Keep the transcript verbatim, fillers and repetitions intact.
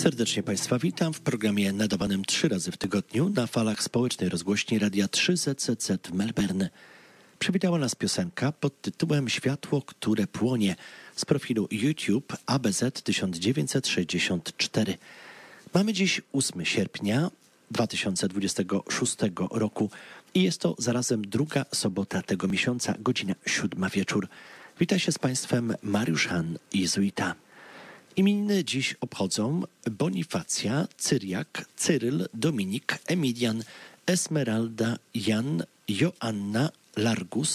Serdecznie Państwa witam w programie nadawanym trzy razy w tygodniu na falach społecznej rozgłośni Radia trzy Z Z Z w Melbourne. Przywitała nas piosenka pod tytułem Światło, które płonie z profilu YouTube A B Z tysiąc dziewięćset sześćdziesiąt cztery. Mamy dziś ósmego sierpnia dwa tysiące dwudziestego szóstego roku i jest to zarazem druga sobota tego miesiąca, godzina siódma wieczór. Witam się z Państwem Mariusz Han Jezuita. Imieniny dziś obchodzą Bonifacja, Cyriak, Cyryl, Dominik, Emilian, Esmeralda, Jan, Joanna, Largus,